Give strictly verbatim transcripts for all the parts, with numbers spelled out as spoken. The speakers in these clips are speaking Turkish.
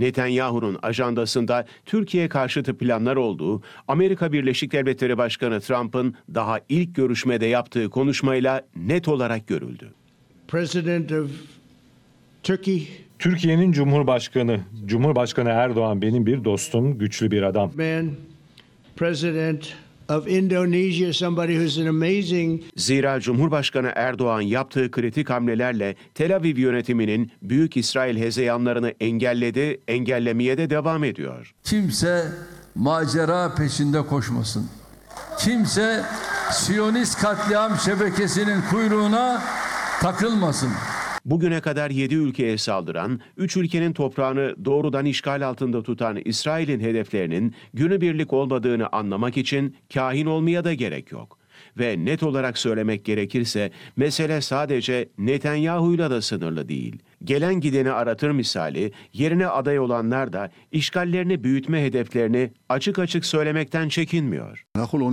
Netanyahu'nun ajandasında Türkiye karşıtı planlar olduğu, Amerika Birleşik Devletleri Başkanı Trump'ın daha ilk görüşmede yaptığı konuşmayla net olarak görüldü. President of Turkey. Türkiye'nin Cumhurbaşkanı, Cumhurbaşkanı Erdoğan benim bir dostum, güçlü bir adam. Man, President of Indonesia, somebody who's an amazing. Zira Cumhurbaşkanı Erdoğan yaptığı kritik hamlelerle Tel Aviv yönetiminin Büyük İsrail hezeyanlarını engelledi, engellemeye de devam ediyor. Kimse macera peşinde koşmasın. Kimse Siyonist katliam şebekesinin kuyruğuna takılmasın. Bugüne kadar yedi ülkeye saldıran, üç ülkenin toprağını doğrudan işgal altında tutan İsrail'in hedeflerinin günübirlik olmadığını anlamak için kahin olmaya da gerek yok. Ve net olarak söylemek gerekirse mesele sadece Netanyahu'yla da sınırlı değil. Gelen gideni aratır misali, yerine aday olanlar da işgallerini büyütme hedeflerini açık açık söylemekten çekinmiyor.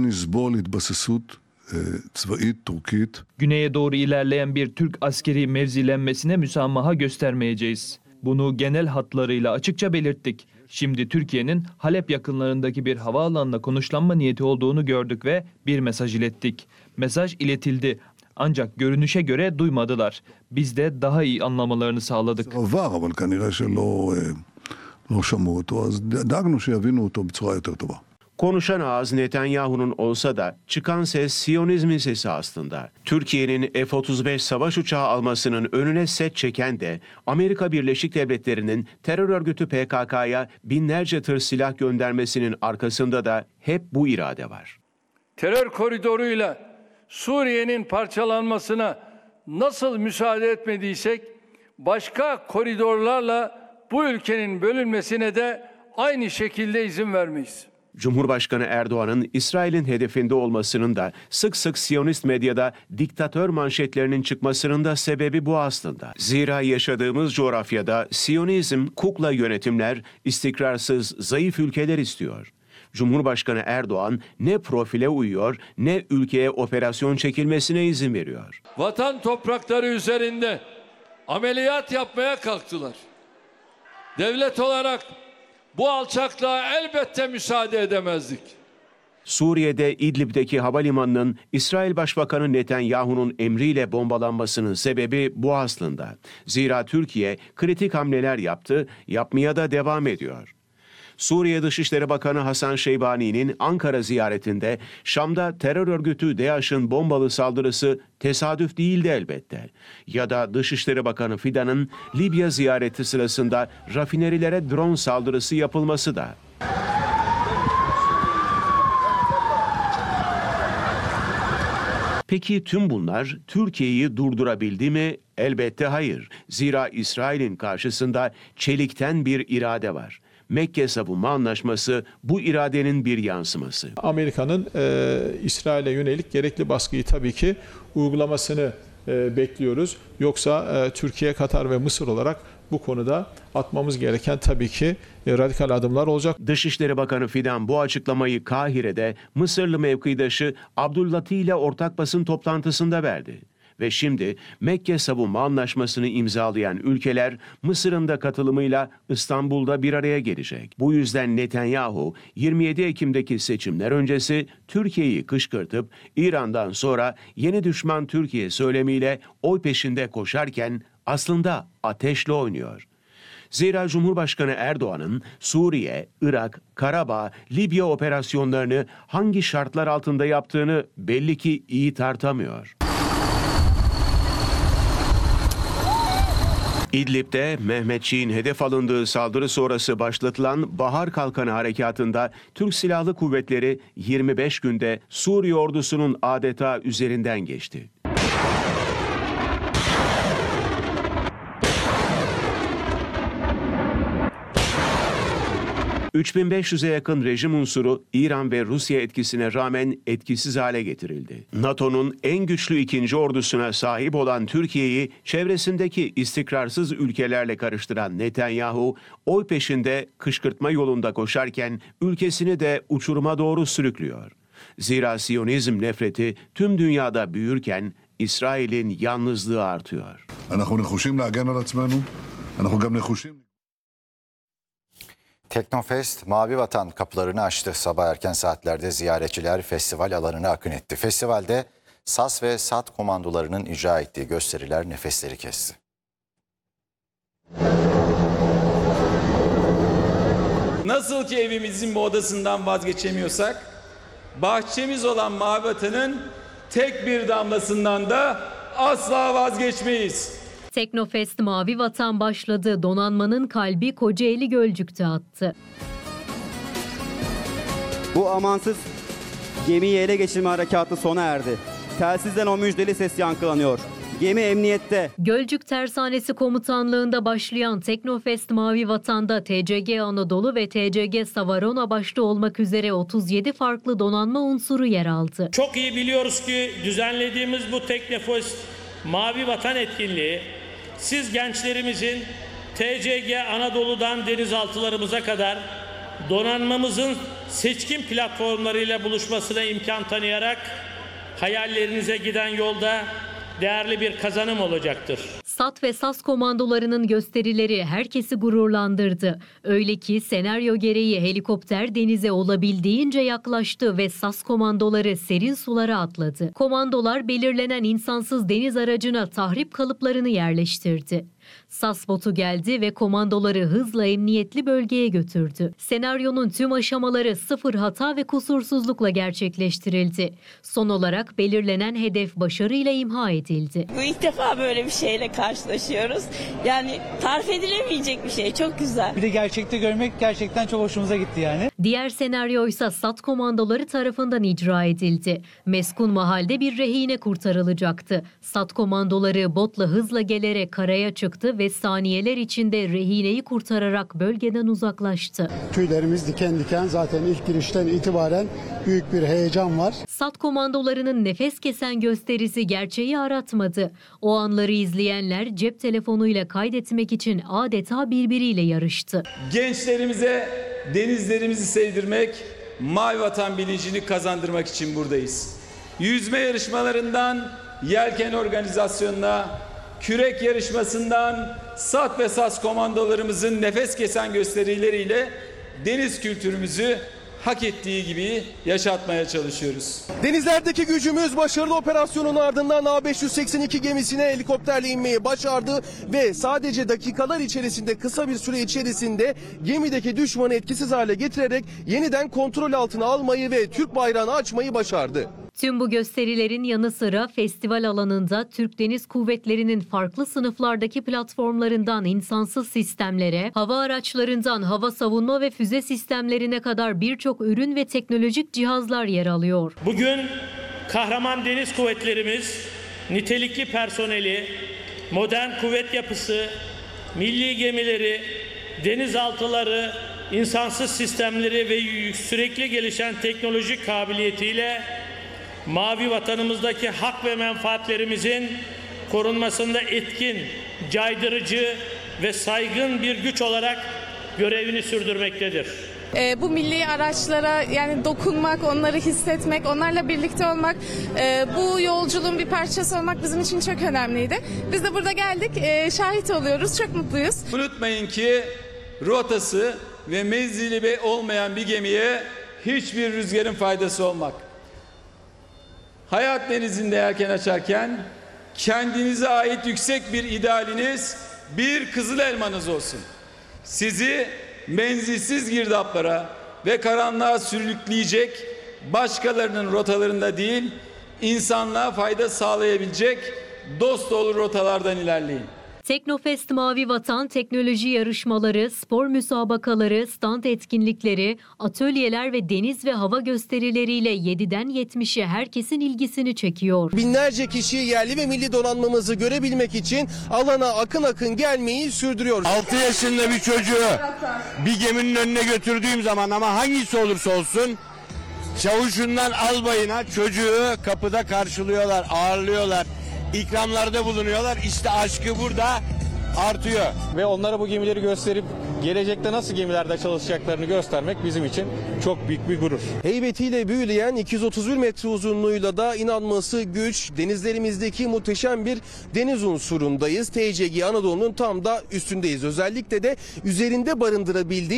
Güneye doğru ilerleyen bir Türk askeri mevzilenmesine müsamaha göstermeyeceğiz. Bunu genel hatlarıyla açıkça belirttik. Şimdi Türkiye'nin Halep yakınlarındaki bir havaalanına konuşlanma niyeti olduğunu gördük ve bir mesaj ilettik. Mesaj iletildi. Ancak görünüşe göre duymadılar. Biz de daha iyi anlamalarını sağladık. Konuşan ağız Netanyahu'nun olsa da çıkan ses Siyonizmin sesi aslında. Türkiye'nin F otuz beş savaş uçağı almasının önüne set çeken de Amerika Birleşik Devletleri'nin terör örgütü P K K'ya binlerce tır silah göndermesinin arkasında da hep bu irade var. Terör koridoruyla Suriye'nin parçalanmasına nasıl müsaade etmediysek başka koridorlarla bu ülkenin bölünmesine de aynı şekilde izin vermeyiz. Cumhurbaşkanı Erdoğan'ın İsrail'in hedefinde olmasının da sık sık Siyonist medyada diktatör manşetlerinin çıkmasının da sebebi bu aslında. Zira yaşadığımız coğrafyada Siyonizm, kukla yönetimler, istikrarsız, zayıf ülkeler istiyor. Cumhurbaşkanı Erdoğan ne profile uyuyor ne ülkeye operasyon çekilmesine izin veriyor. Vatan toprakları üzerinde ameliyat yapmaya kalktılar. Devlet olarak bu alçaklığa elbette müsaade edemezdik. Suriye'de İdlib'deki havalimanının İsrail Başbakanı Netanyahu'nun emriyle bombalanmasının sebebi bu aslında. Zira Türkiye kritik hamleler yaptı, yapmaya da devam ediyor. Suriye Dışişleri Bakanı Hasan Şeybani'nin Ankara ziyaretinde Şam'da terör örgütü DAEŞ'in bombalı saldırısı tesadüf değildi elbette. Ya da Dışişleri Bakanı Fidan'ın Libya ziyareti sırasında rafinerilere drone saldırısı yapılması da. Peki tüm bunlar Türkiye'yi durdurabildi mi? Elbette hayır. Zira İsrail'in karşısında çelikten bir irade var. Mekke Savunma Anlaşması bu iradenin bir yansıması. Amerika'nın e, İsrail'e yönelik gerekli baskıyı tabii ki uygulamasını e, bekliyoruz. Yoksa e, Türkiye, Katar ve Mısır olarak bu konuda atmamız gereken tabii ki e, radikal adımlar olacak. Dışişleri Bakanı Fidan bu açıklamayı Kahire'de Mısırlı mevkidaşı Abdüllati ile ortak basın toplantısında verdi. Ve şimdi Mekke Savunma Anlaşması'nı imzalayan ülkeler Mısır'ın da katılımıyla İstanbul'da bir araya gelecek. Bu yüzden Netanyahu yirmi yedi Ekim'deki seçimler öncesi Türkiye'yi kışkırtıp İran'dan sonra yeni düşman Türkiye söylemiyle oy peşinde koşarken aslında ateşle oynuyor. Zira Cumhurbaşkanı Erdoğan'ın Suriye, Irak, Karabağ, Libya operasyonlarını hangi şartlar altında yaptığını belli ki iyi tartamıyor. İdlib'de Mehmetçiğin hedef alındığı saldırı sonrası başlatılan Bahar Kalkanı Harekatı'nda Türk Silahlı Kuvvetleri yirmi beş günde Suriye ordusunun adeta üzerinden geçti. üç bin beş yüze yakın rejim unsuru İran ve Rusya etkisine rağmen etkisiz hale getirildi. NATO'nun en güçlü ikinci ordusuna sahip olan Türkiye'yi çevresindeki istikrarsız ülkelerle karıştıran Netanyahu, oy peşinde kışkırtma yolunda koşarken ülkesini de uçuruma doğru sürüklüyor. Zira Siyonizm nefreti tüm dünyada büyürken İsrail'in yalnızlığı artıyor. Teknofest Mavi Vatan kapılarını açtı. Sabah erken saatlerde ziyaretçiler festival alanına akın etti. Festivalde Sas ve Sat komandolarının icra ettiği gösteriler nefesleri kesti. Nasıl ki evimizin bu odasından vazgeçemiyorsak, bahçemiz olan Mavi Vatan'ın tek bir damlasından da asla vazgeçmeyiz. Teknofest Mavi Vatan başladı. Donanmanın kalbi Kocaeli Gölcük'te attı. Bu amansız gemiyi ele geçirme harekatı sona erdi. Telsizden o müjdeli ses yankılanıyor. Gemi emniyette. Gölcük Tersanesi Komutanlığı'nda başlayan Teknofest Mavi Vatan'da T C G Anadolu ve T C G Savarona başta olmak üzere otuz yedi farklı donanma unsuru yer aldı. Çok iyi biliyoruz ki düzenlediğimiz bu Teknofest Mavi Vatan etkinliği siz gençlerimizin T C G Anadolu'dan denizaltılarımıza kadar donanmamızın seçkin platformlarıyla buluşmasına imkan tanıyarak hayallerinize giden yolda değerli bir kazanım olacaktır. Sat ve Sas komandolarının gösterileri herkesi gururlandırdı. Öyle ki senaryo gereği helikopter denize olabildiğince yaklaştı ve Sas komandoları serin sulara atladı. Komandolar belirlenen insansız deniz aracına tahrip kalıplarını yerleştirdi. Sas botu geldi ve komandoları hızla emniyetli bölgeye götürdü. Senaryonun tüm aşamaları sıfır hata ve kusursuzlukla gerçekleştirildi. Son olarak belirlenen hedef başarıyla imha edildi. Bu ilk defa böyle bir şeyle karşılaşıyoruz. Yani tarif edilemeyecek bir şey. Çok güzel. Bir de gerçekte görmek gerçekten çok hoşumuza gitti yani. Diğer senaryoysa Sat komandoları tarafından icra edildi. Meskun mahalde bir rehine kurtarılacaktı. Sat komandoları botla hızla gelerek karaya çıktı ve saniyeler içinde rehineyi kurtararak bölgeden uzaklaştı. Tüylerimiz diken diken, zaten ilk girişten itibaren büyük bir heyecan var. Sat komandolarının nefes kesen gösterisi gerçeği aratmadı. O anları izleyenler cep telefonuyla kaydetmek için adeta birbiriyle yarıştı. Gençlerimize denizlerimizi sevdirmek, Mavi Vatan bilincini kazandırmak için buradayız. Yüzme yarışmalarından yelken organizasyonuna, kürek yarışmasından Sat ve Sas komandolarımızın nefes kesen gösterileriyle deniz kültürümüzü hak ettiği gibi yaşatmaya çalışıyoruz. Denizlerdeki gücümüz başarılı operasyonun ardından A beş yüz seksen iki gemisine helikopterle inmeyi başardı ve sadece dakikalar içerisinde, kısa bir süre içerisinde gemideki düşmanı etkisiz hale getirerek yeniden kontrol altına almayı ve Türk bayrağını açmayı başardı. Tüm bu gösterilerin yanı sıra festival alanında Türk Deniz Kuvvetleri'nin farklı sınıflardaki platformlarından insansız sistemlere, hava araçlarından hava savunma ve füze sistemlerine kadar birçok ürün ve teknolojik cihazlar yer alıyor. Bugün kahraman deniz kuvvetlerimiz, nitelikli personeli, modern kuvvet yapısı, milli gemileri, denizaltıları, insansız sistemleri ve sürekli gelişen teknolojik kabiliyetiyle Mavi Vatanımızdaki hak ve menfaatlerimizin korunmasında etkin, caydırıcı ve saygın bir güç olarak görevini sürdürmektedir. E, bu milli araçlara yani dokunmak, onları hissetmek, onlarla birlikte olmak, e, bu yolculuğun bir parçası olmak bizim için çok önemliydi. Biz de burada geldik, e, şahit oluyoruz, çok mutluyuz. Unutmayın ki rotası ve menzili olmayan bir gemiye hiçbir rüzgarın faydası olmak. Hayat denizinde yelken açarken kendinize ait yüksek bir idealiniz, bir kızıl elmanız olsun. Sizi menzilsiz girdaplara ve karanlığa sürükleyecek, başkalarının rotalarında değil, insanlığa fayda sağlayabilecek dost dolu rotalardan ilerleyin. Teknofest Mavi Vatan teknoloji yarışmaları, spor müsabakaları, stand etkinlikleri, atölyeler ve deniz ve hava gösterileriyle yediden yetmişe herkesin ilgisini çekiyor. Binlerce kişi yerli ve milli donanmamızı görebilmek için alana akın akın gelmeyi sürdürüyor. altı yaşında bir çocuğu bir geminin önüne götürdüğüm zaman, ama hangisi olursa olsun, çavuşundan albayına çocuğu kapıda karşılıyorlar, ağırlıyorlar. İkramlarda bulunuyorlar. İşte aşkı burada artıyor. Ve onlara bu gemileri gösterip gelecekte nasıl gemilerde çalışacaklarını göstermek bizim için çok büyük bir gurur. Heybetiyle büyüleyen iki yüz otuz bir metre uzunluğuyla da inanması güç, denizlerimizdeki muhteşem bir deniz unsurundayız. T C G Anadolu'nun tam da üstündeyiz. Özellikle de üzerinde barındırabildiği